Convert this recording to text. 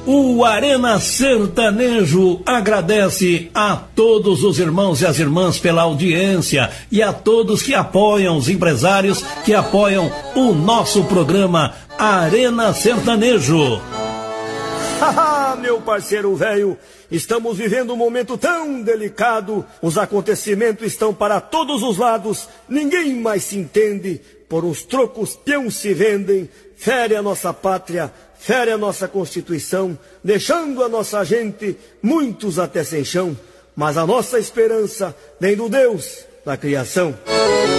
O Arena Sertanejo agradece a todos os irmãos e as irmãs pela audiência e a todos que apoiam, os empresários que apoiam o nosso programa Arena Sertanejo. Haha, meu parceiro velho, estamos vivendo um momento tão delicado, os acontecimentos estão para todos os lados, ninguém mais se entende, por uns trocos peão se vendem, fere a nossa pátria, fere a nossa Constituição, deixando a nossa gente, muitos até sem chão, mas a nossa esperança vem do Deus da criação.